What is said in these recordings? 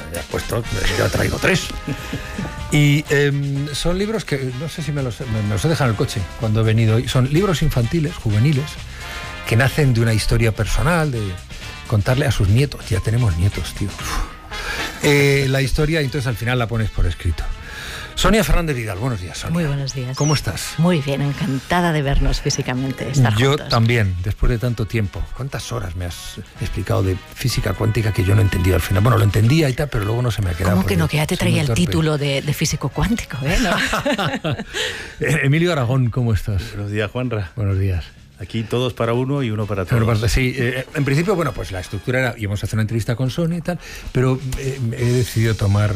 ya has puesto, ya traigo 3. Y son libros que, no sé si me los he dejado en el coche cuando he venido hoy. Son libros infantiles, juveniles, que nacen de una historia personal, de contarle a sus nietos. Ya tenemos nietos, tío. La historia, entonces al final la pones por escrito. Sonia Fernández Vidal, buenos días, Sonia. Muy buenos días. ¿Cómo estás? Muy bien, encantada de vernos físicamente, estar Yo juntos. también, después de tanto tiempo. ¿Cuántas horas me has explicado de física cuántica que yo no he entendido al final? Bueno, lo entendía y tal, pero luego no se me ha quedado. ¿Cómo que no? Que ya te traía el título de físico cuántico, ¿eh? ¿No? Emilio Aragón, ¿cómo estás? Buenos días, Juanra. Buenos días. Aquí todos para uno y uno para todos. Sí, en principio, bueno, pues la estructura era, íbamos a hacer una entrevista con Sonia y tal, pero he decidido tomar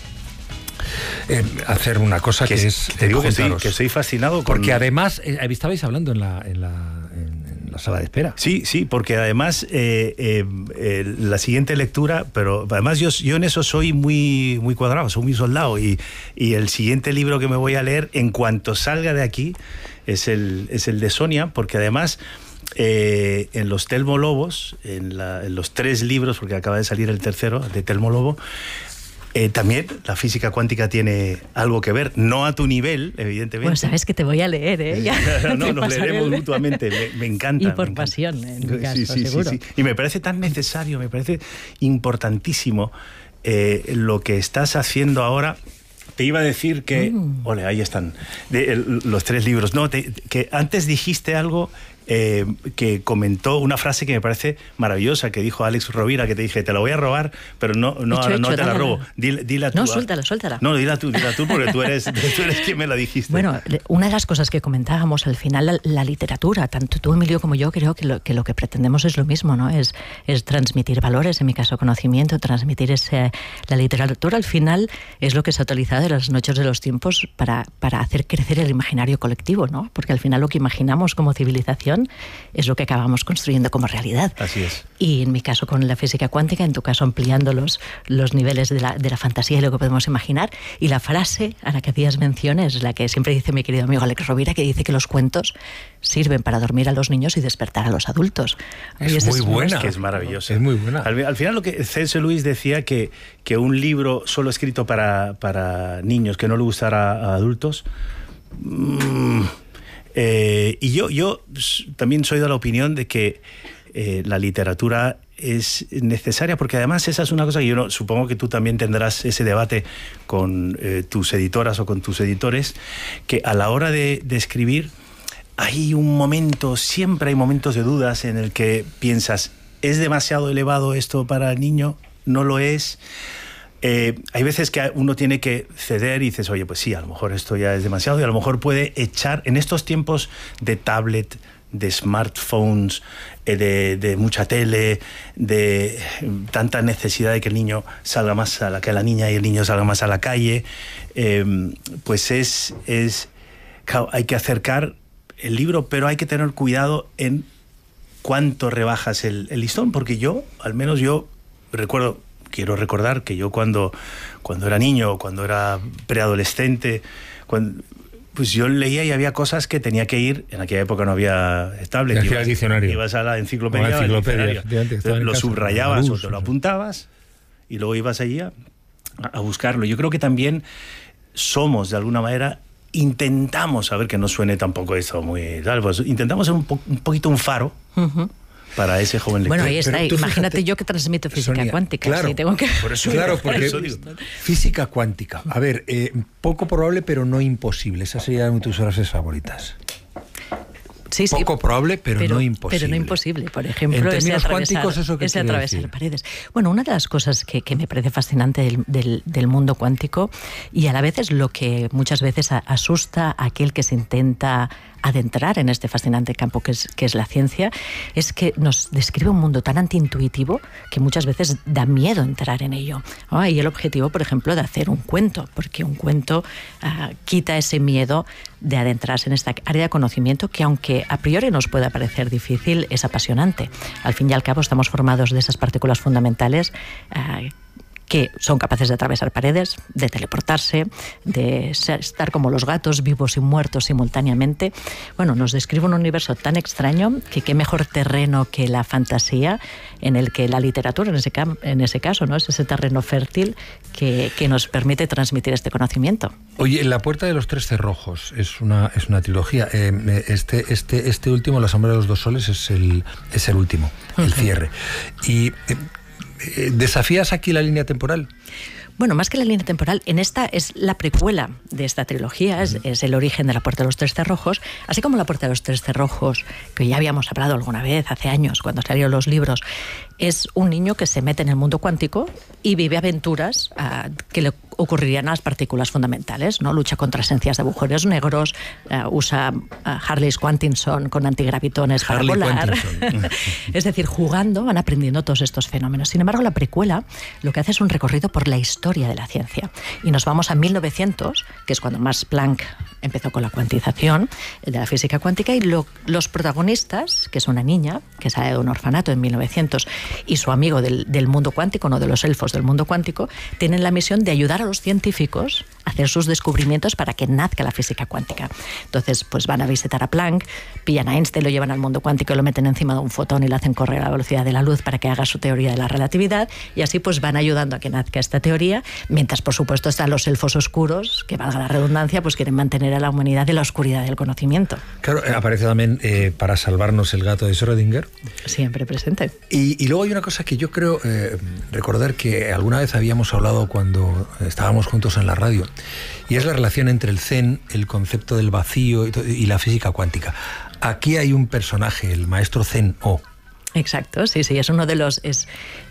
hacer una cosa que es... Te digo que estoy fascinado con... Porque además, estabais hablando en la sala de espera. Sí, porque además la siguiente lectura, pero además yo en eso soy muy, muy cuadrado, soy muy soldado, y el siguiente libro que me voy a leer en cuanto salga de aquí es el de Sonia, porque además... en los Telmo Lobos, en los 3 libros, porque acaba de salir el tercero, de Telmo Lobo, también la física cuántica tiene algo que ver, no a tu nivel, evidentemente. Bueno, sabes que te voy a leer, ¿eh? Ya no, nos leeremos mutuamente, me encanta. Y por pasión, en mi caso, seguro. Sí. Y me parece tan necesario, me parece importantísimo lo que estás haciendo ahora. Te iba a decir que... Ole, ahí están, los 3 libros. No, que antes dijiste algo... que comentó una frase que me parece maravillosa, que dijo Alex Rovira, que te dije, te la voy a robar, pero no te la robo. Dila tú. No, suéltala. No, dila tú, porque tú eres quien me la dijiste. Bueno, una de las cosas que comentábamos, al final la literatura, tanto tú, Emilio, como yo, creo que lo que pretendemos es lo mismo, ¿no? Es transmitir valores, en mi caso conocimiento, transmitir la literatura, al final es lo que se ha utilizado en las noches de los tiempos para hacer crecer el imaginario colectivo, ¿no? Porque al final lo que imaginamos como civilización es lo que acabamos construyendo como realidad. Así es. Y en mi caso con la física cuántica, en tu caso ampliando los niveles de la fantasía y lo que podemos imaginar. Y la frase a la que hacías mención es la que siempre dice mi querido amigo Alex Rovira, que dice que los cuentos sirven para dormir a los niños y despertar a los adultos. Es muy buena. Que es maravillosa. Es muy buena. Al final lo que C.S. Lewis decía, que un libro solo escrito para niños, que no le gustara a adultos... y yo también soy de la opinión de que la literatura es necesaria, porque además esa es una cosa que yo supongo que tú también tendrás ese debate con tus editoras o con tus editores, que a la hora de escribir siempre hay momentos de dudas en el que piensas, ¿es demasiado elevado esto para el niño? ¿No lo es? Hay veces que uno tiene que ceder y dices, oye, pues sí, a lo mejor esto ya es demasiado, y a lo mejor puede echar, en estos tiempos de tablet, de smartphones, de mucha tele, de tanta necesidad de que el niño salga más que la niña y el niño salga más a la calle, pues claro, hay que acercar el libro, pero hay que tener cuidado en cuánto rebajas el listón, porque al menos yo quiero recordar que yo cuando era niño, cuando era preadolescente, pues yo leía y había cosas que tenía que ir, en aquella época no había tablet, ibas a la enciclopedia, lo subrayabas o te lo apuntabas y luego ibas allí a buscarlo. Yo creo que también somos, de alguna manera, intentamos, a ver que no suene tampoco eso muy tal, pues intentamos ser un poquito un faro. Para ese joven lector. Bueno, ahí está. Imagínate yo que transmito física Sonia, cuántica. Claro, sí, tengo que... por eso digo. Física cuántica. A ver, poco probable, pero no imposible. Esas serían tus frases favoritas. Sí, poco probable, pero no imposible. Pero no imposible. Por ejemplo, en términos cuánticos, ¿eso qué ese quiere atravesar decir? paredes. Bueno, una de las cosas que me parece fascinante del mundo cuántico, y a la vez es lo que muchas veces asusta a aquel que se intenta adentrar en este fascinante campo que es la ciencia, es que nos describe un mundo tan antiintuitivo que muchas veces da miedo entrar en ello. Y el objetivo, por ejemplo, de hacer un cuento, porque un cuento quita ese miedo de adentrarse en esta área de conocimiento que, aunque a priori nos pueda parecer difícil, es apasionante. Al fin y al cabo estamos formados de esas partículas fundamentales que son capaces de atravesar paredes, de teleportarse, de estar como los gatos, vivos y muertos simultáneamente. Bueno, nos describe un universo tan extraño que qué mejor terreno que la fantasía, en el que la literatura, en ese caso, ¿no? Es ese terreno fértil que nos permite transmitir este conocimiento. Oye, La puerta de los tres cerrojos es una trilogía. Este último, La sombra de los dos soles, es el último, el cierre. Y ¿desafías aquí la línea temporal? Bueno, más que la línea temporal, en esta es la precuela de esta trilogía, es el origen de La puerta de los tres cerrojos, así como La puerta de los tres cerrojos, que ya habíamos hablado alguna vez, hace años, cuando salieron los libros. Es un niño que se mete en el mundo cuántico y vive aventuras que le ocurrirían a las partículas fundamentales, ¿no? Lucha contra esencias de agujeros negros, usa Harley's Quantinson con antigravitones para volar. Es decir, jugando van aprendiendo todos estos fenómenos. Sin embargo, la precuela lo que hace es un recorrido por la historia de la ciencia. Y nos vamos a 1900, que es cuando Max Planck empezó con la cuantización de la física cuántica, y los protagonistas, que es una niña que sale de un orfanato en 1900, y su amigo del mundo cuántico, no de los elfos del mundo cuántico, tienen la misión de ayudar a los científicos a hacer sus descubrimientos para que nazca la física cuántica. Entonces, pues van a visitar a Planck, pillan a Einstein, lo llevan al mundo cuántico, lo meten encima de un fotón y lo hacen correr a la velocidad de la luz para que haga su teoría de la relatividad, y así pues van ayudando a que nazca esta teoría, mientras por supuesto están los elfos oscuros, que valga la redundancia, pues quieren mantener a la humanidad en la oscuridad del conocimiento. Claro, aparece también para salvarnos el gato de Schrödinger. Siempre presente. Y luego hay una cosa que yo creo recordar que alguna vez habíamos hablado cuando estábamos juntos en la radio, y es la relación entre el Zen, el concepto del vacío y la física cuántica. Aquí hay un personaje, el maestro Zen-O. Exacto, sí, es uno de los... es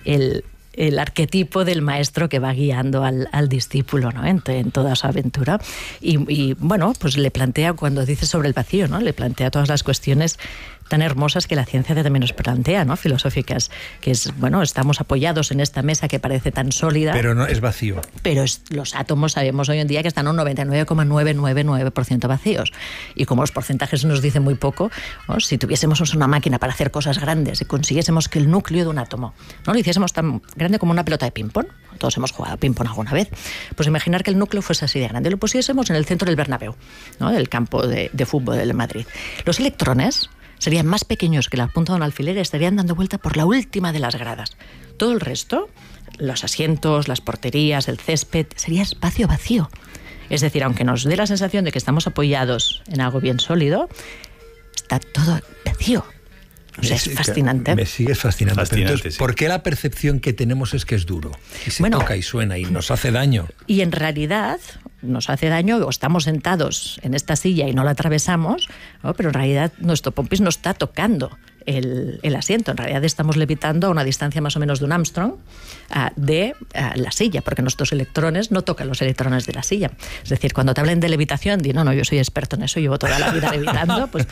el arquetipo del maestro que va guiando al discípulo, ¿no? en toda su aventura. Y bueno, pues le plantea, cuando dice sobre el vacío, ¿no? Le plantea todas las cuestiones tan hermosas que la ciencia también nos plantea, ¿no? Filosóficas, que es, bueno, estamos apoyados en esta mesa que parece tan sólida. Pero no es vacío. Pero los átomos sabemos hoy en día que están un 99,999% vacíos. Y como los porcentajes nos dicen muy poco, ¿no? Si tuviésemos una máquina para hacer cosas grandes y consiguiésemos que el núcleo de un átomo, ¿no? Lo hiciésemos tan grande como una pelota de ping-pong, todos hemos jugado a ping-pong alguna vez, pues imaginar que el núcleo fuese así de grande, lo pusiésemos en el centro del Bernabéu, ¿no? Del campo de fútbol del Madrid. Los electrones serían más pequeños que la punta de un alfiler y estarían dando vuelta por la última de las gradas. Todo el resto, los asientos, las porterías, el césped, sería espacio vacío. Es decir, aunque nos dé la sensación de que estamos apoyados en algo bien sólido, está todo vacío. O sea, es fascinante. Me sigues fascinando. Entonces, sí. ¿por qué la percepción que tenemos es que es duro? Y se toca y suena y nos hace daño. Y en realidad nos hace daño, o estamos sentados en esta silla y no la atravesamos, ¿no? Pero en realidad nuestro pompis no está tocando el asiento. En realidad estamos levitando a una distancia más o menos de un Armstrong de la silla, porque nuestros electrones no tocan los electrones de la silla. Es decir, cuando te hablen de levitación, di, no, yo soy experto en eso, llevo toda la vida levitando, pues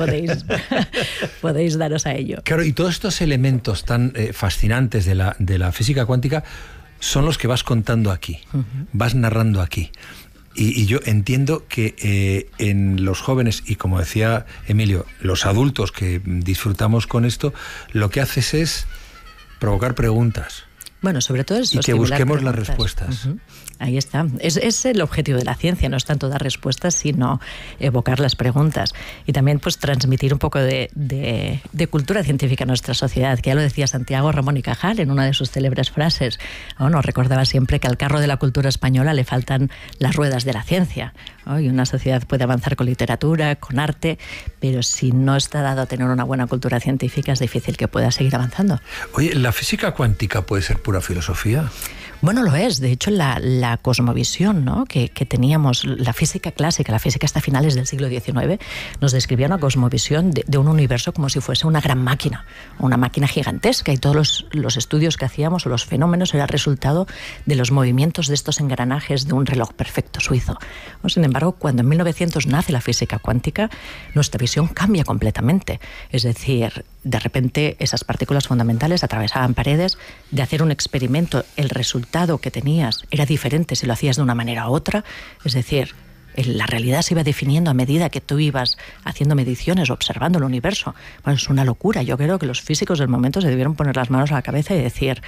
podéis daros a ello. Claro, y todos estos elementos tan fascinantes de la física cuántica son los que vas contando aquí, vas narrando aquí. Y yo entiendo que en los jóvenes, y como decía Emilio, los adultos que disfrutamos con esto, lo que haces es provocar preguntas. Bueno, sobre todo eso. Y que busquemos las respuestas. Ahí está. Es el objetivo de la ciencia, no es tanto dar respuestas, sino evocar las preguntas. Y también pues transmitir un poco de cultura científica a nuestra sociedad, que ya lo decía Santiago Ramón y Cajal en una de sus célebres frases. Nos recordaba siempre que al carro de la cultura española le faltan las ruedas de la ciencia, ¿no? Y una sociedad puede avanzar con literatura, con arte, pero si no está dado a tener una buena cultura científica es difícil que pueda seguir avanzando. Oye, ¿la física cuántica puede ser pura filosofía? Bueno, lo es. De hecho, la cosmovisión, ¿no? que teníamos, la física clásica, la física hasta finales del siglo XIX, nos describía una cosmovisión de un universo como si fuese una gran máquina, una máquina gigantesca, y todos los estudios que hacíamos o los fenómenos era el resultado de los movimientos de estos engranajes de un reloj perfecto suizo. Sin embargo, cuando en 1900 nace la física cuántica, nuestra visión cambia completamente. Es decir, de repente esas partículas fundamentales atravesaban paredes, de hacer un experimento, el resultado que tenías era diferente si lo hacías de una manera u otra, es decir, la realidad se iba definiendo a medida que tú ibas haciendo mediciones, observando el universo. Bueno, es una locura. Yo creo que los físicos del momento se debieron poner las manos a la cabeza y decir,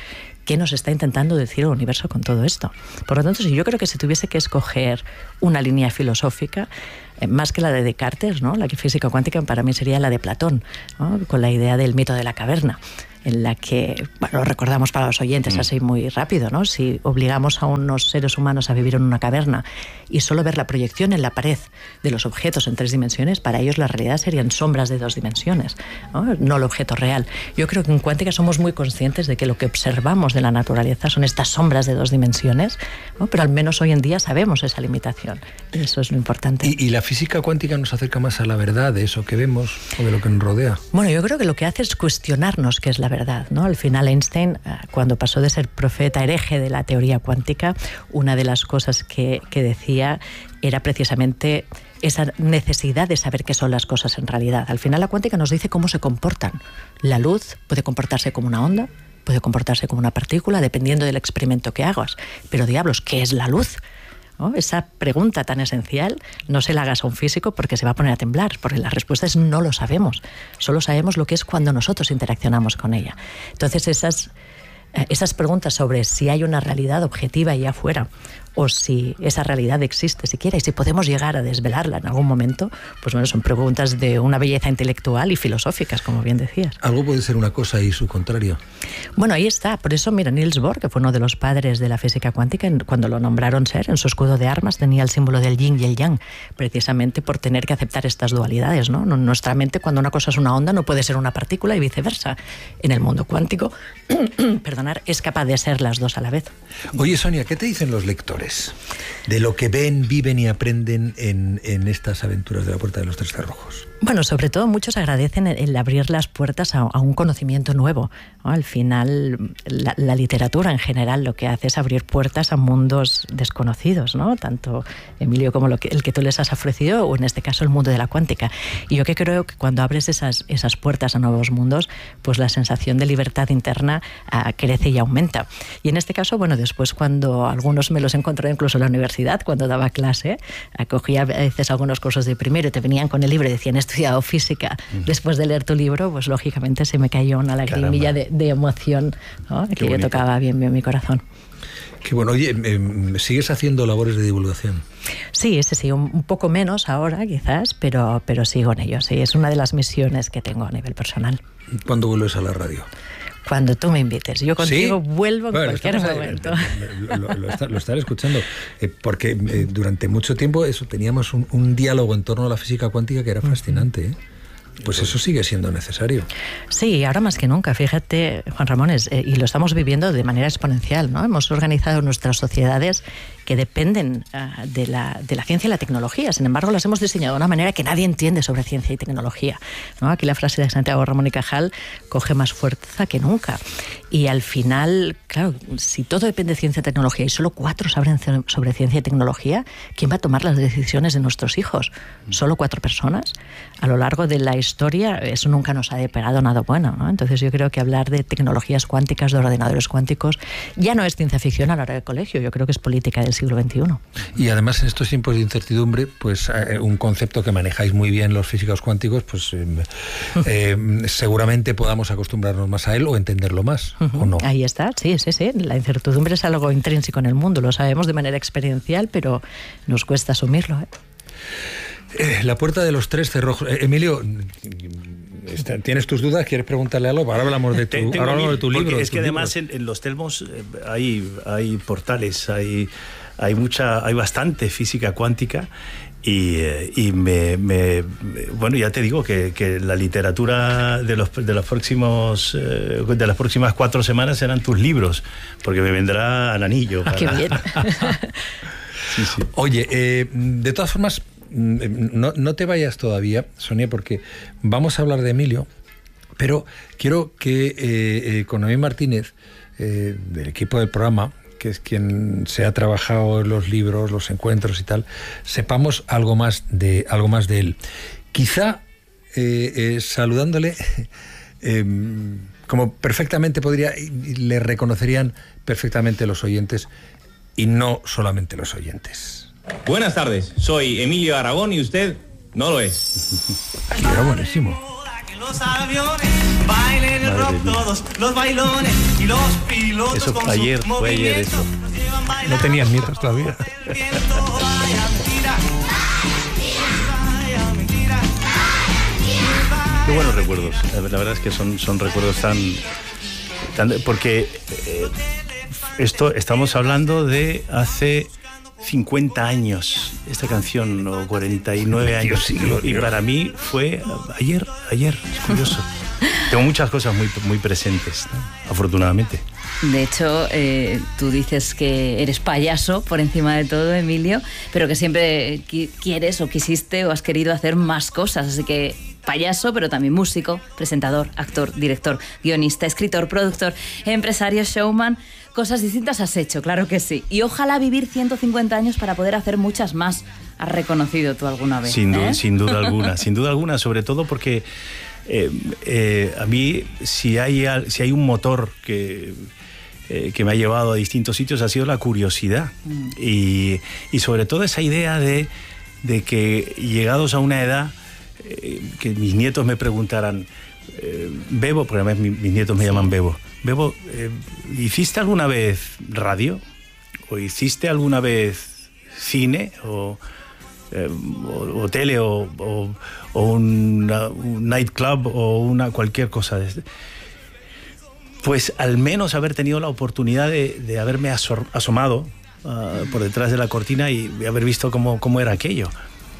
qué nos está intentando decir el universo con todo esto. Por lo tanto, si yo creo que si tuviese que escoger una línea filosófica, más que la de Descartes, ¿no? La física cuántica para mí sería la de Platón, ¿no? Con la idea del mito de la caverna, en la que, bueno, lo recordamos para los oyentes así muy rápido, ¿no? Si obligamos a unos seres humanos a vivir en una caverna y solo ver la proyección en la pared de los objetos en 3 dimensiones, para ellos la realidad serían sombras de 2 dimensiones, no el objeto real. Yo creo que en cuántica somos muy conscientes de que lo que observamos de la naturaleza son estas sombras de 2 dimensiones, ¿no? Pero al menos hoy en día sabemos esa limitación. Eso es lo importante. ¿Y la física cuántica nos acerca más a la verdad de eso que vemos o de lo que nos rodea? Bueno, yo creo que lo que hace es cuestionarnos qué es la verdad, ¿no? Al final Einstein, cuando pasó de ser profeta hereje de la teoría cuántica, una de las cosas que decía era precisamente esa necesidad de saber qué son las cosas en realidad. Al final la cuántica nos dice cómo se comportan. La luz puede comportarse como una onda, puede comportarse como una partícula, dependiendo del experimento que hagas. Pero diablos, ¿qué es la luz? ¿No? Esa pregunta tan esencial no se la hagas a un físico porque se va a poner a temblar, porque la respuesta es no lo sabemos. Solo sabemos lo que es cuando nosotros interaccionamos con ella. Entonces esas preguntas sobre si hay una realidad objetiva ahí afuera o si esa realidad existe siquiera y si podemos llegar a desvelarla en algún momento, pues bueno, son preguntas de una belleza intelectual y filosóficas, como bien decías. Algo puede ser una cosa y su contrario. Bueno, ahí está. Por eso, mira, Niels Bohr, que fue uno de los padres de la física cuántica, cuando lo nombraron ser, en su escudo de armas tenía el símbolo del yin y el yang, precisamente por tener que aceptar estas dualidades, ¿no? Nuestra mente, cuando una cosa es una onda, no puede ser una partícula y viceversa. En el mundo cuántico, es capaz de ser las dos a la vez. Oye, Sonia, ¿qué te dicen los lectores de lo que ven, viven y aprenden en estas aventuras de la Puerta de los Tres Cerrojos? Bueno, sobre todo muchos agradecen el abrir las puertas a un conocimiento nuevo, ¿no? Al final, la literatura en general lo que hace es abrir puertas a mundos desconocidos, ¿no? Tanto, Emilio, como el que tú les has ofrecido, o en este caso el mundo de la cuántica. Y yo que creo que cuando abres esas puertas a nuevos mundos, pues la sensación de libertad interna crece y aumenta. Y en este caso, bueno, después cuando algunos me los encontré incluso en la universidad, cuando daba clase, acogía a veces algunos cursos de primero y te venían con el libro y decían, he estudiado física. Después de leer tu libro, pues lógicamente se me cayó una lagrimilla de emoción, ¿no? Que yo tocaba bien mi corazón. Qué bueno. Oye, ¿sigues haciendo labores de divulgación? Sí, un poco menos ahora quizás, pero sigo en ello. Sí, es una de las misiones que tengo a nivel personal. ¿Cuándo vuelves a la radio? Cuando tú me invites. Yo contigo ¿Sí? vuelvo en cualquier momento. Lo estaré escuchando, porque durante mucho tiempo teníamos un diálogo en torno a la física cuántica que era fascinante, ¿eh? Pues eso sigue siendo necesario. Sí, ahora más que nunca. Fíjate, Juan Ramón, y lo estamos viviendo de manera exponencial, ¿no? Hemos organizado nuestras sociedades que dependen de la ciencia y la tecnología. Sin embargo, las hemos diseñado de una manera que nadie entiende sobre ciencia y tecnología, ¿no? Aquí la frase de Santiago Ramón y Cajal coge más fuerza que nunca. Y al final, claro, si todo depende de ciencia y tecnología y solo 4 saben sobre ciencia y tecnología, ¿quién va a tomar las decisiones de nuestros hijos? ¿Solo 4 personas? A lo largo de la historia, eso nunca nos ha despegado nada bueno, ¿no? Entonces yo creo que hablar de tecnologías cuánticas, de ordenadores cuánticos, ya no es ciencia ficción a la hora del colegio, yo creo que es política del siglo XXI. Y además en estos tiempos de incertidumbre, pues un concepto que manejáis muy bien los físicos cuánticos, pues seguramente podamos acostumbrarnos más a él o entenderlo más, ¿o no? Ahí está, sí. La incertidumbre es algo intrínseco en el mundo, lo sabemos de manera experiencial, pero nos cuesta asumirlo, ¿eh? La Puerta de los Tres Cerrojos. Emilio, ¿tienes tus dudas? ¿Quieres preguntarle algo? Ahora hablamos de tu libro. Es que además en los Telmos hay portales, hay bastante física cuántica. Bueno, ya te digo que la literatura de las próximas 4 semanas serán tus libros, porque me vendrá al anillo. ¡Qué bien! Sí. Oye, de todas formas, no te vayas todavía, Sonia, porque vamos a hablar de Emilio, pero quiero que con Noemí Martínez, del equipo del programa, que es quien se ha trabajado en los libros, los encuentros y tal, sepamos algo más de él. Quizá saludándole, como perfectamente le reconocerían perfectamente los oyentes, y no solamente los oyentes. Buenas tardes, soy Emilio Aragón y usted no lo es. Era buenísimo. Bailen el rock todos, los bailones y los pilotos. Eso con fue ayer, su fue ayer eso. No tenías nietos todavía. Qué buenos recuerdos. La verdad es que son recuerdos tan porque estamos hablando de hace 50 años, esta canción, o 49 años. Y para mí fue ayer, es curioso. Tengo muchas cosas muy presentes, ¿no? Afortunadamente. De hecho, tú dices que eres payaso por encima de todo, Emilio, pero que siempre quieres o quisiste o has querido hacer más cosas. Así que payaso, pero también músico, presentador, actor, director, guionista, escritor, productor, empresario, showman. Cosas distintas has hecho, claro que sí. Y ojalá vivir 150 años para poder hacer muchas más. ¿Has reconocido tú alguna vez? Sin duda alguna, sobre todo porque a mí si hay un motor que me ha llevado a distintos sitios ha sido la curiosidad y sobre todo esa idea de que llegados a una edad que mis nietos me preguntaran, Bebo, porque además mis nietos me llaman Bebo, ¿hiciste alguna vez radio? ¿O hiciste alguna vez cine? ¿O tele? ¿O un nightclub? ¿O cualquier cosa de pues al menos haber tenido la oportunidad de haberme asomado por detrás de la cortina y haber visto cómo era aquello.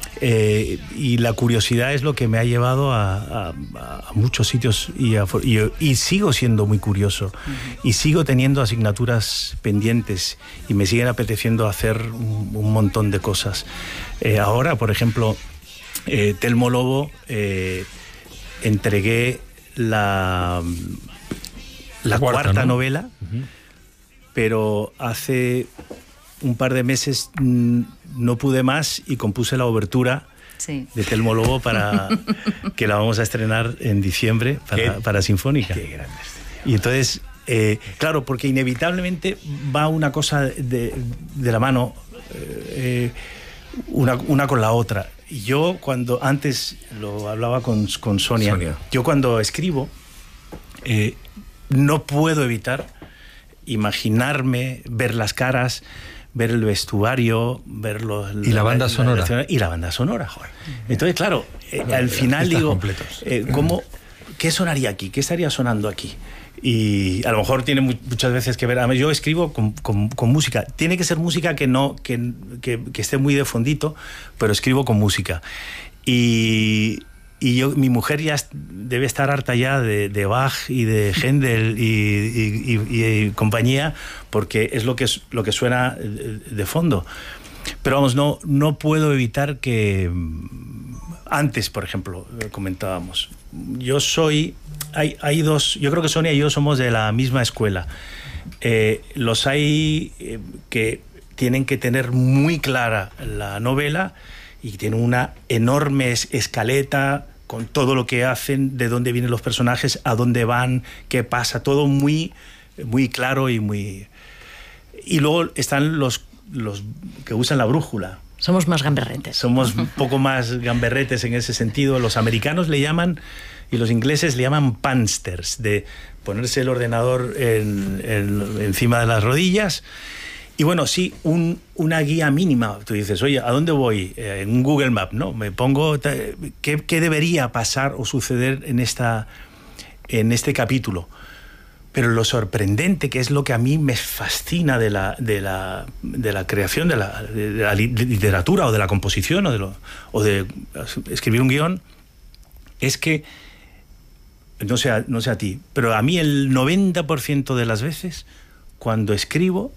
Y la curiosidad es lo que me ha llevado a muchos sitios y sigo siendo muy curioso y sigo teniendo asignaturas pendientes y me siguen apeteciendo hacer un montón de cosas. Ahora, por ejemplo, Telmo Lobo, entregué la cuarta novela, pero hace un par de meses no pude más y compuse la obertura de Telmo Lobo para que la vamos a estrenar en diciembre para Sinfónica. Qué grande. Y entonces, claro, porque inevitablemente va una cosa de la mano, una con la otra. Y yo antes lo hablaba con Sonia, yo cuando escribo no puedo evitar imaginarme, ver las caras, ver el vestuario, ver y la banda sonora. Y la banda sonora, joder. Entonces, claro, al final digo, ¿qué sonaría aquí? ¿Qué estaría sonando aquí? Y a lo mejor tiene muchas veces que ver. Yo escribo con música. Tiene que ser música que esté muy de fondito, pero escribo con música. Y mi mujer ya debe estar harta ya de Bach y de Händel y compañía, porque es lo que suena de fondo. Pero vamos, no puedo evitar que antes, por ejemplo, comentábamos. Hay dos, yo creo que Sonia y yo somos de la misma escuela. Los hay que tienen que tener muy clara la novela y tienen una enorme escaleta con todo lo que hacen, de dónde vienen los personajes, a dónde van, qué pasa, todo muy, muy claro y muy... Y luego están los que usan la brújula. Somos más gamberretes. Somos un poco más gamberretes en ese sentido. Los americanos le llaman, y los ingleses le llaman punsters, de ponerse el ordenador encima de las rodillas. Y bueno, sí, una guía mínima. Tú dices, oye, ¿a dónde voy? En un Google Map, ¿no? Me pongo, ¿qué debería pasar o suceder en este capítulo? Pero lo sorprendente, que es lo que a mí me fascina de la creación de la literatura o de la composición o de escribir un guión, es que, no sé a ti, pero a mí el 90% de las veces, cuando escribo,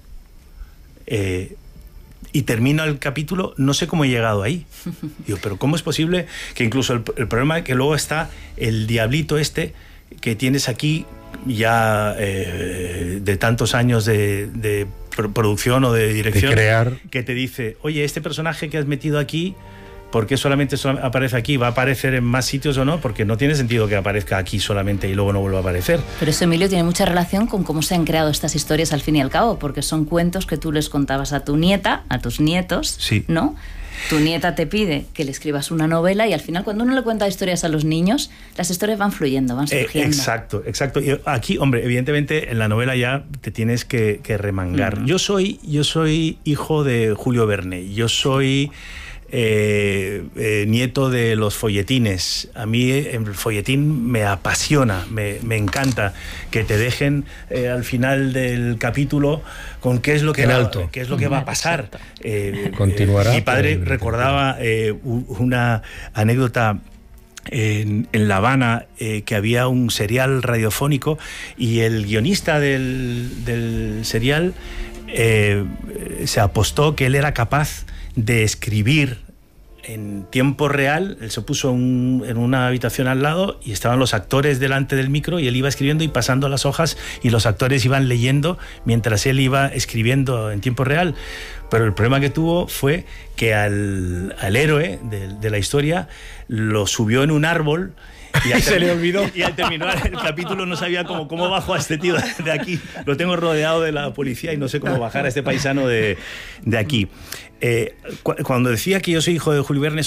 y termino el capítulo, no sé cómo he llegado ahí. Digo, pero ¿cómo es posible que incluso el problema es que luego está el diablito que tienes aquí ya de tantos años de producción o de dirección, de crear, que te dice, oye, este personaje que has metido aquí ¿Por qué solamente aparece aquí? ¿Va a aparecer en más sitios o no? Porque no tiene sentido que aparezca aquí solamente y luego no vuelva a aparecer. Pero eso, Emilio, tiene mucha relación con cómo se han creado estas historias al fin y al cabo, porque son cuentos que tú les contabas a tu nieta, a tus nietos, sí, ¿no? Tu nieta te pide que le escribas una novela y al final cuando uno le cuenta historias a los niños, las historias van fluyendo, van surgiendo. Exacto. Y aquí, hombre, evidentemente en la novela ya te tienes que remangar. Yo soy hijo de Julio Verne, yo soy nieto de los folletines. A mí el folletín me apasiona, me encanta que te dejen al final del capítulo con qué es lo que va a pasar. Continuará. Mi padre recordaba una anécdota en La Habana, que había un serial radiofónico y el guionista del serial se apostó que él era capaz de escribir en tiempo real. Él se puso en una habitación al lado y estaban los actores delante del micro y él iba escribiendo y pasando las hojas y los actores iban leyendo mientras él iba escribiendo en tiempo real. Pero el problema que tuvo fue que al héroe de la historia lo subió en un árbol y se le olvidó. Y al terminar el capítulo no sabía cómo bajo a este tío de aquí. Lo tengo rodeado de la policía y no sé cómo bajar a este paisano de aquí. Cuando decía que yo soy hijo de Julio Verne,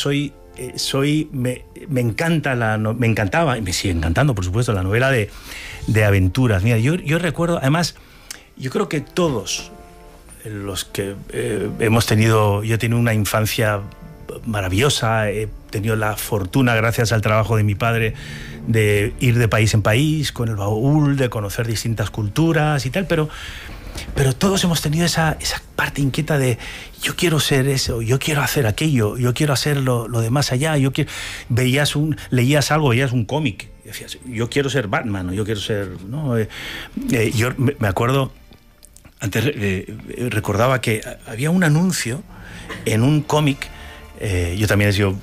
me encantaba y me sigue encantando, por supuesto, la novela de aventuras. Mira, yo recuerdo, además, yo creo que todos los que hemos tenido, yo he tenido una infancia maravillosa, he tenido la fortuna, gracias al trabajo de mi padre, de ir de país en país con el baúl, de conocer distintas culturas y tal, pero todos hemos tenido esa parte inquieta de yo quiero ser eso, yo quiero hacer aquello, yo quiero hacer lo de más allá. Leías algo, veías un cómic y decías, yo quiero ser Batman, o yo quiero ser, ¿no? Yo me acuerdo, antes recordaba que había un anuncio en un cómic. Yo también he sido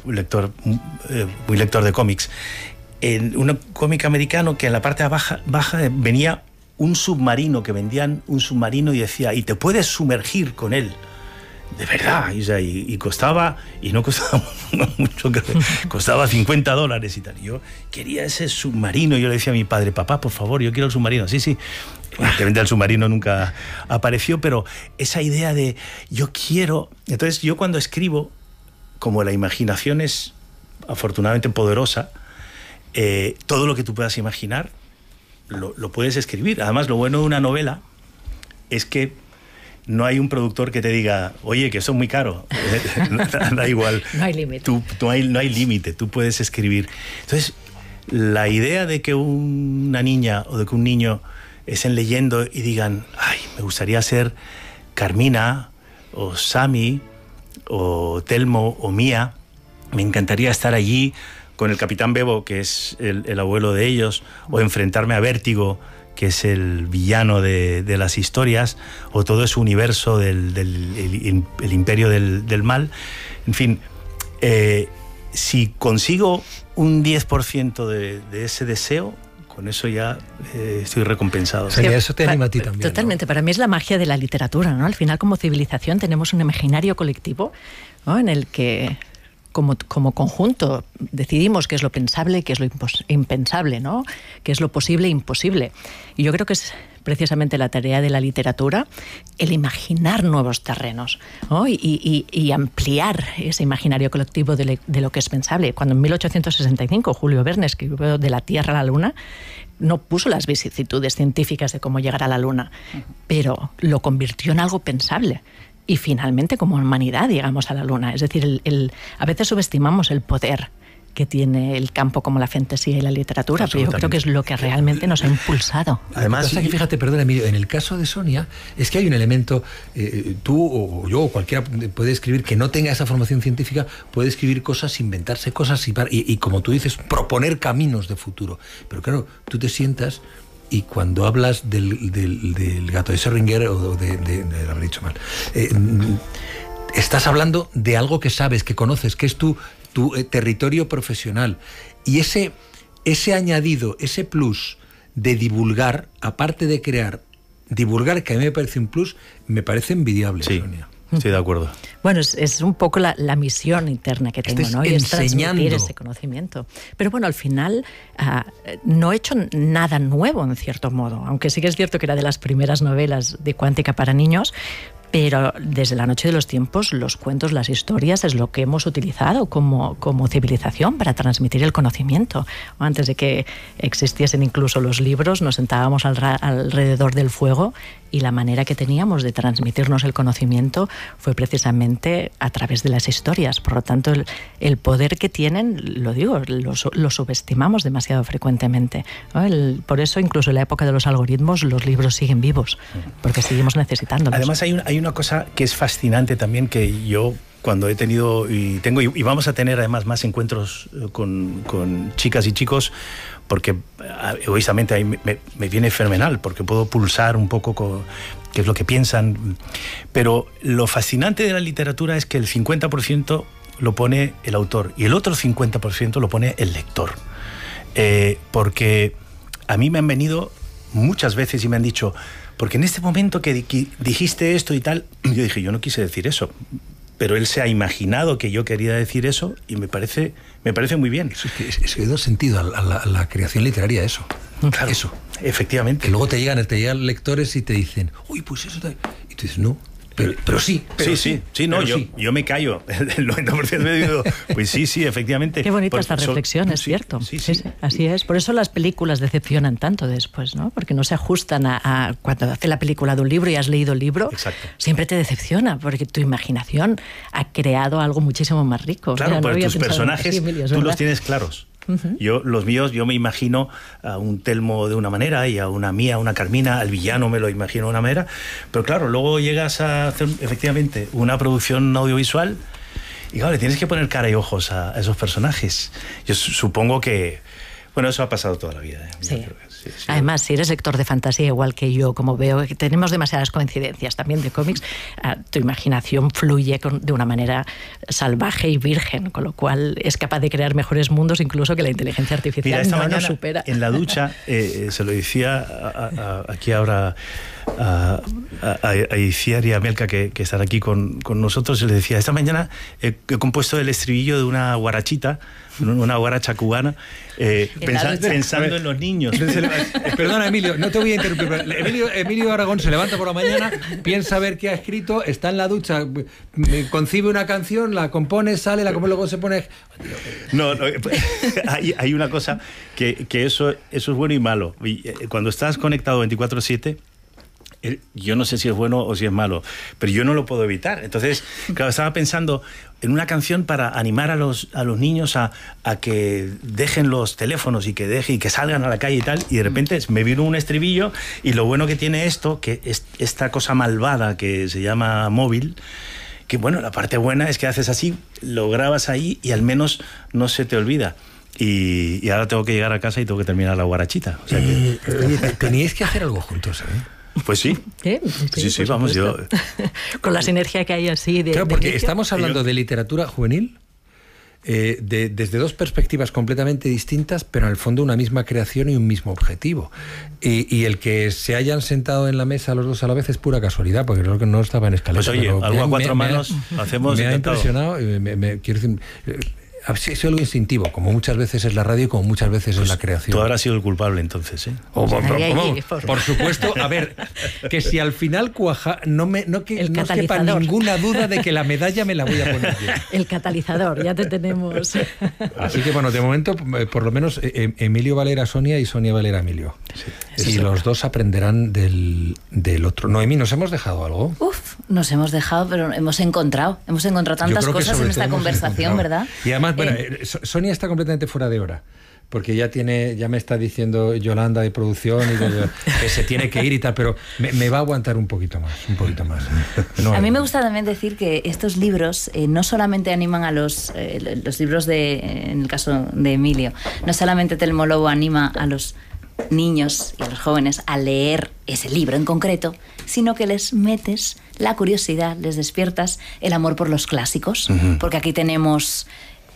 muy lector de cómics, en un cómic americano, que en la parte baja venía un submarino, que vendían un submarino y decía, y te puedes sumergir con él, de verdad, y costaba, y no costaba mucho, costaba $50 y tal. Yo quería ese submarino, yo le decía a mi padre, papá, por favor, yo quiero el submarino. Sí, evidentemente el submarino nunca apareció, pero esa idea de yo quiero. Entonces yo cuando escribo, como la imaginación es afortunadamente poderosa, todo lo que tú puedas imaginar lo puedes escribir. Además, lo bueno de una novela es que no hay un productor que te diga, oye, que eso es muy caro. Da igual. No hay límite. No hay límite, tú puedes escribir. Entonces, la idea de que una niña o de que un niño estén leyendo y digan, ay, me gustaría ser Carmina o Sami o Telmo o Mía, me encantaría estar allí con el Capitán Bebo, que es el abuelo de ellos, o enfrentarme a Vértigo, que es el villano de las historias, o todo ese universo el imperio del mal. En fin, si consigo un 10% de ese deseo, con eso ya estoy recompensado. O sea, eso te anima a ti también. Totalmente, ¿no? Para mí es la magia de la literatura, ¿no? Al final, como civilización, tenemos un imaginario colectivo, ¿no? En el que como conjunto decidimos qué es lo pensable y qué es lo impensable, ¿no? Qué es lo posible e imposible. Y yo creo que es precisamente la tarea de la literatura el imaginar nuevos terrenos, ¿no? y ampliar ese imaginario colectivo de lo que es pensable. Cuando en 1865 Julio Verne escribió De la Tierra a la Luna, no puso las vicisitudes científicas de cómo llegar a la Luna, pero lo convirtió en algo pensable. Y finalmente, como humanidad, llegamos a la Luna. Es decir, a veces subestimamos el poder que tiene el campo como la fantasía y la literatura, pero yo creo que es lo que realmente nos ha impulsado. Además, que fíjate, perdona, Emilio, en el caso de Sonia, es que hay un elemento, tú o yo o cualquiera puede escribir que no tenga esa formación científica, puede escribir cosas, inventarse cosas y como tú dices, proponer caminos de futuro. Pero claro, tú te sientas y cuando hablas del gato de Schrödinger, o lo habré dicho mal, estás hablando de algo que sabes, que conoces, que es tu territorio profesional. Y ese añadido, ese plus de divulgar, aparte de crear, divulgar, que a mí me parece un plus, me parece envidiable, sí. Sonia. Estoy de acuerdo. Bueno, es un poco la misión interna que tengo, ¿no? Y es transmitir ese conocimiento. Pero bueno, al final no he hecho nada nuevo, en cierto modo, aunque sí que es cierto que era de las primeras novelas de cuántica para niños, pero desde la noche de los tiempos, los cuentos, las historias es lo que hemos utilizado como civilización para transmitir el conocimiento. Antes de que existiesen incluso los libros, nos sentábamos alrededor del fuego y la manera que teníamos de transmitirnos el conocimiento fue precisamente a través de las historias. Por lo tanto, el poder que tienen, lo digo, lo subestimamos demasiado frecuentemente, ¿no? Por eso, incluso en la época de los algoritmos, los libros siguen vivos, porque seguimos necesitándolos. Además, hay una cosa que es fascinante también, que yo cuando he tenido y tengo, y vamos a tener además más encuentros con chicas y chicos, porque egoístamente ahí me viene fenomenal, porque puedo pulsar un poco qué es lo que piensan. Pero lo fascinante de la literatura es que el 50% lo pone el autor y el otro 50% lo pone el lector. Porque a mí me han venido muchas veces y me han dicho, porque en este momento que dijiste esto y tal, yo dije, yo no quise decir eso, pero él se ha imaginado que yo quería decir eso y me parece muy bien. Es que da sentido a la creación literaria eso. Claro, eso. Efectivamente. Que luego te llegan lectores y te dicen, uy, pues eso... Y tú dices, no. Pero sí. Yo me callo. El 90% me digo, pues sí, efectivamente. Qué bonita esta reflexión, es cierto. Sí, así es. Por eso las películas decepcionan tanto después, ¿no? Porque no se ajustan a cuando hace la película de un libro y has leído el libro. Exacto. Siempre te decepciona, porque tu imaginación ha creado algo muchísimo más rico. Claro, pero tus personajes, Emilio, tú los tienes claros. Los míos, yo me imagino a un Telmo de una manera y a una Mía, una Carmina, al villano me lo imagino de una manera, pero claro, luego llegas a hacer efectivamente una producción audiovisual y claro, le tienes que poner cara y ojos a esos personajes. Yo supongo que, bueno, eso ha pasado toda la vida. Sí. Además, si eres lector de fantasía igual que yo, como veo que tenemos demasiadas coincidencias también de cómics, tu imaginación fluye de una manera salvaje y virgen, con lo cual es capaz de crear mejores mundos incluso que la inteligencia artificial. Mira, esta no mañana, nos supera. En la ducha, se lo decía aquí ahora a Iciar y a Melka, que están aquí con nosotros, y le decía, esta mañana he compuesto el estribillo de una guarachita, una guaracha cubana, pensando en los niños. Perdona, Emilio, no te voy a interrumpir. Emilio Aragón se levanta por la mañana, piensa ver qué ha escrito, está en la ducha, concibe una canción, la compone, sale, la compone, luego se pone... No, hay una cosa que eso es bueno y malo. Cuando estás conectado 24/7, yo no sé si es bueno o si es malo, pero yo no lo puedo evitar. Entonces, claro, estaba pensando en una canción para animar a los niños a que dejen los teléfonos y que salgan a la calle y tal, y de repente me vino un estribillo, y lo bueno que tiene esto, que es esta cosa malvada que se llama móvil, que bueno, la parte buena es que haces así, lo grabas ahí y al menos no se te olvida. Y ahora tengo que llegar a casa y tengo que terminar la guarachita. O sea que... teníais que hacer algo juntos, ¿eh? Pues sí. Sí, vamos, yo... Con la sinergia que hay así de... Claro, porque estamos hablando de literatura juvenil desde dos perspectivas completamente distintas, pero en el fondo una misma creación y un mismo objetivo. Y el que se hayan sentado en la mesa los dos a la vez es pura casualidad, porque creo que no estaba en escaleta. Pues oye, algo a cuatro manos hacemos. Me ha impresionado, quiero decir... Es algo instintivo, como muchas veces es la radio y como muchas veces es la creación. Tú habrás sido el culpable entonces, ¿eh? Por supuesto, a ver, que si al final cuaja, no quepa ninguna duda de que la medalla me la voy a poner yo. El catalizador, ya te tenemos. Así que bueno, de momento, por lo menos, Emilio va a leer a Sonia y Sonia va a leer a Emilio. Sí, y los dos aprenderán del otro. Noemí, ¿nos hemos dejado algo? Nos hemos dejado, pero hemos encontrado tantas cosas en esta conversación, ¿verdad? Y además, bueno, Sonia está completamente fuera de hora, porque ya me está diciendo Yolanda de producción y que se tiene que ir y tal, pero me va a aguantar un poquito más. No, a mí me gusta también decir que estos libros no solamente animan a los libros en el caso de Emilio, no solamente Telmo Lobo anima a los niños y a los jóvenes a leer ese libro en concreto, sino que les metes la curiosidad, les despiertas el amor por los clásicos, porque aquí tenemos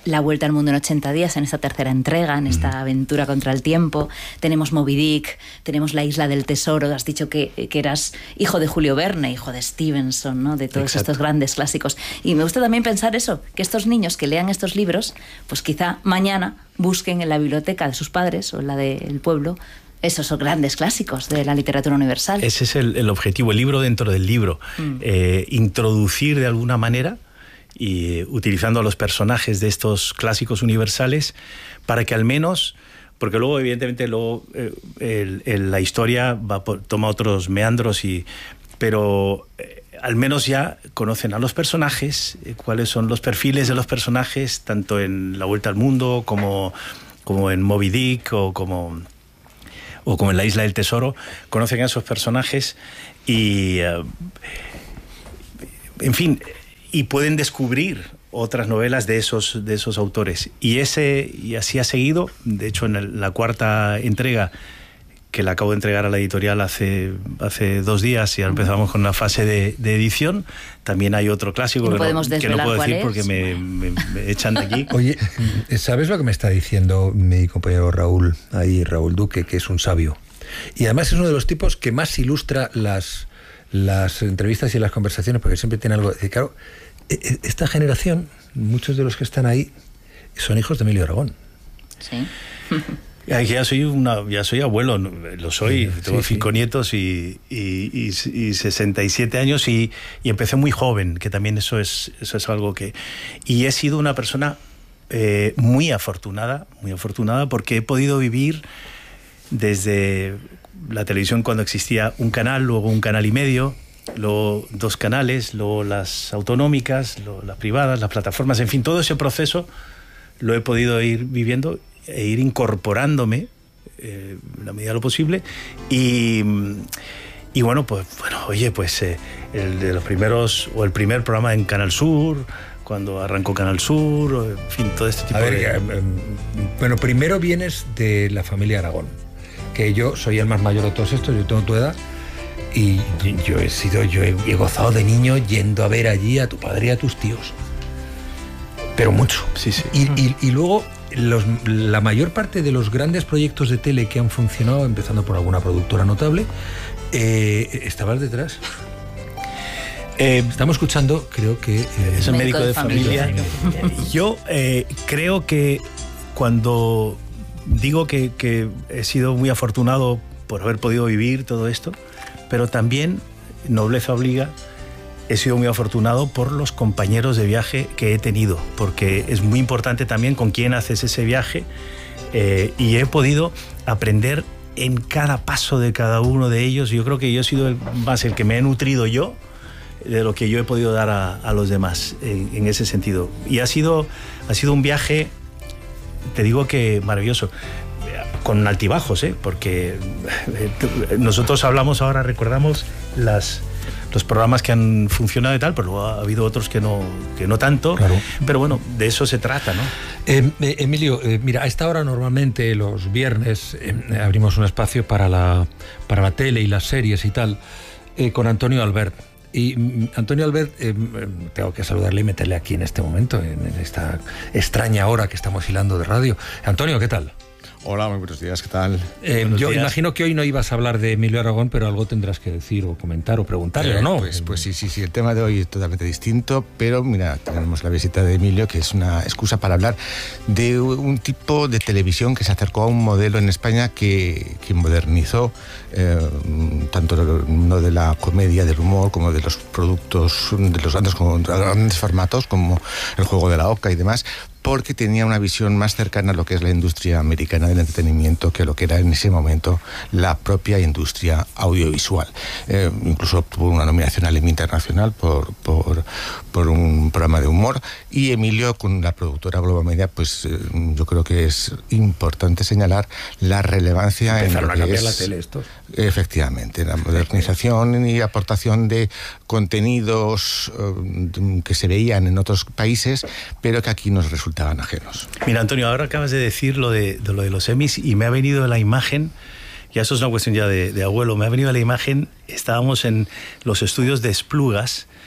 La Vuelta al Mundo en 80 días, en esta tercera entrega, en esta aventura contra el tiempo. Tenemos Moby Dick, tenemos La Isla del Tesoro. Has dicho que eras hijo de Julio Verne, hijo de Stevenson, ¿no? De todos estos grandes clásicos. Y me gusta también pensar eso, que estos niños que lean estos libros, pues quizá mañana busquen en la biblioteca de sus padres o en la del pueblo esos son grandes clásicos de la literatura universal. Ese es el objetivo, el libro dentro del libro. Introducir de alguna manera, y utilizando a los personajes de estos clásicos universales, para que al menos, porque luego evidentemente la historia toma otros meandros, pero al menos ya conocen a los personajes, cuáles son los perfiles de los personajes, tanto en La Vuelta al Mundo como en Moby Dick o como en La Isla del Tesoro. Conocen a esos personajes y, en fin, y pueden descubrir otras novelas de esos autores. Y así ha seguido. De hecho, en la cuarta entrega, que la acabo de entregar a la editorial hace 2 días, y ahora empezamos con una fase de edición. También hay otro clásico que no puedo decir porque me echan de aquí. Oye, ¿sabes lo que me está diciendo mi compañero Raúl Duque, que es un sabio? Y además es uno de los tipos que más ilustra las entrevistas y las conversaciones, porque siempre tiene algo de decir. Claro, esta generación, muchos de los que están ahí, son hijos de Emilio Aragón. Sí. Ya soy abuelo, lo soy, tengo 5 nietos y 67 años y empecé muy joven, que también eso es algo que... Y he sido una persona muy afortunada porque he podido vivir desde la televisión cuando existía un canal, luego un canal y medio, luego 2 canales, luego las autonómicas, luego las privadas, las plataformas, en fin, todo ese proceso lo he podido ir viviendo e ir incorporándome en la medida de lo posible y bueno, el de los primeros, o el primer programa en Canal Sur, cuando arrancó Canal Sur, en fin, todo este tipo bueno, primero vienes de la familia Aragón, que yo soy el más mayor de todos estos, yo tengo tu edad, y yo he gozado de niño yendo a ver allí a tu padre y a tus tíos, pero mucho. Sí. Y luego la mayor parte de los grandes proyectos de tele que han funcionado, empezando por alguna productora notable, estabas detrás. Estamos escuchando, creo que... es un médico de familia. Yo creo que cuando digo que he sido muy afortunado por haber podido vivir todo esto, pero también, nobleza obliga, he sido muy afortunado por los compañeros de viaje que he tenido, porque es muy importante también con quién haces ese viaje, y he podido aprender en cada paso de cada uno de ellos. Yo creo que yo he sido el que me he nutrido yo de lo que yo he podido dar a los demás en ese sentido. Y ha sido un viaje, te digo que maravilloso, con altibajos, porque nosotros hablamos ahora, recordamos los programas que han funcionado y tal, pero luego ha habido otros que no tanto. Claro. Pero bueno, de eso se trata, ¿no? Emilio, mira, a esta hora normalmente los viernes abrimos un espacio para la tele y las series y tal, con Antonio Albert. Y Antonio Albert, tengo que saludarle y meterle aquí en este momento, en esta extraña hora que estamos hilando de radio. Antonio, ¿qué tal? Hola, muy buenos días, ¿qué tal? Yo imagino que hoy no ibas a hablar de Emilio Aragón, pero algo tendrás que decir o comentar o preguntarle, ¿o no? Pues sí, el tema de hoy es totalmente distinto, pero mira, tenemos la visita de Emilio, que es una excusa para hablar de un tipo de televisión que se acercó a un modelo en España que modernizó tanto el mundo de la comedia, del humor, como de los productos, de los grandes formatos, como El Juego de la Oca y demás, porque tenía una visión más cercana a lo que es la industria americana del entretenimiento que lo que era en ese momento la propia industria audiovisual. Incluso obtuvo una nominación al Emmy Internacional por un programa de humor, y Emilio, con la productora Globomedia, pues yo creo que es importante señalar la relevancia en lo que cambiar la tele estos. Efectivamente, la modernización y aportación de contenidos que se veían en otros países, pero que aquí nos resultaban ajenos. Mira, Antonio, ahora acabas de decir lo de los Emmys y me ha venido la imagen, ya eso es una cuestión ya de abuelo, me ha venido la imagen, estábamos en los estudios de Esplugas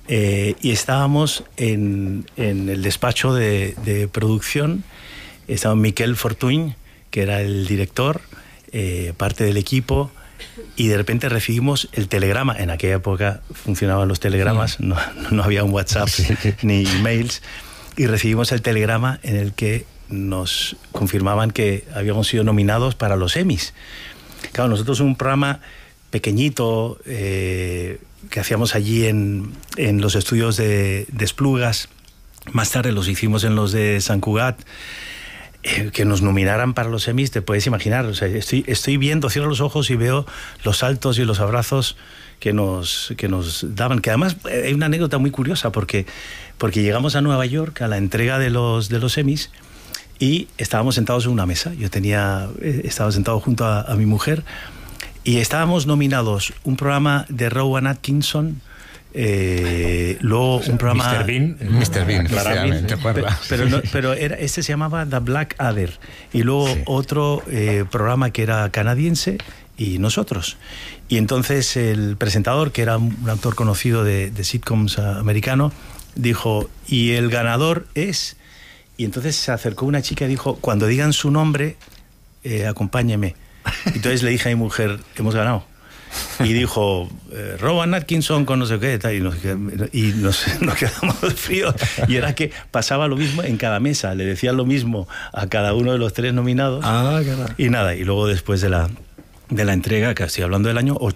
y estábamos en el despacho de producción. Estaba Miquel Fortuny, que era el director, parte del equipo, y de repente recibimos el telegrama. En aquella época funcionaban los telegramas, no había un WhatsApp ni emails, y recibimos el telegrama en el que nos confirmaban que habíamos sido nominados para los Emmys. Claro, nosotros un programa pequeñito que hacíamos allí en los estudios de Esplugas, más tarde los hicimos en los de Sant Cugat, que nos nominaran para los Emmys, te puedes imaginar. O sea, estoy viendo, cierro los ojos y veo los saltos y los abrazos que nos daban. Que además hay una anécdota muy curiosa, porque llegamos a Nueva York a la entrega de los Emmys y estábamos sentados en una mesa. Yo estaba sentado junto a mi mujer y estábamos nominados un programa de Rowan Atkinson, luego un programa... Mr. Bean, claramente. Pero este se llamaba The Black Adder, y luego otro programa que era canadiense, y nosotros. Y entonces el presentador, que era un actor conocido de sitcoms americano, dijo, y el ganador es... Y entonces se acercó una chica y dijo, cuando digan su nombre, acompáñeme. Entonces le dije a mi mujer, hemos ganado. Y dijo, Rowan Atkinson con no sé qué, tal, y nos quedamos fríos. Y era que pasaba lo mismo en cada mesa, le decían lo mismo a cada uno de los 3 nominados. Y nada, y luego después de la entrega, que estoy hablando del año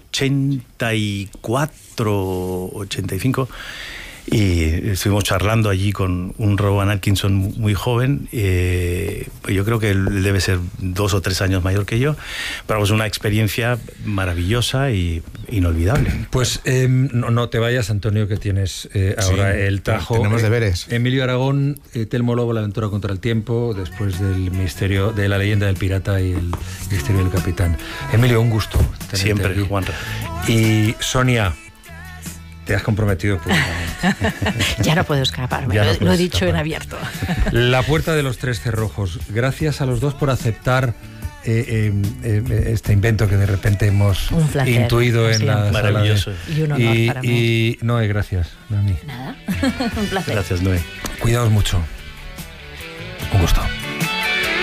84, 85, y estuvimos charlando allí con un Rowan Atkinson muy joven. Yo creo que él debe ser 2 o 3 años mayor que yo, pero es una experiencia maravillosa y inolvidable. Pues no te vayas, Antonio, que tienes ahora el tajo. Tenemos deberes. Emilio Aragón, Telmo Lobo, La aventura contra el tiempo, después del misterio de La leyenda del pirata y el misterio del capitán. Emilio, un gusto. Siempre, aquí. Juanra. Y Sonia, te has comprometido públicamente. Ya no puedo escaparme, lo he dicho en abierto. La puerta de los 3 cerrojos. Gracias a los dos por aceptar este invento que de repente hemos intuido en la maravilloso. Y un honor para mí. Y Noé, gracias, Noemí. Nada, un placer. Gracias, Noé. Cuidaos mucho. Un gusto.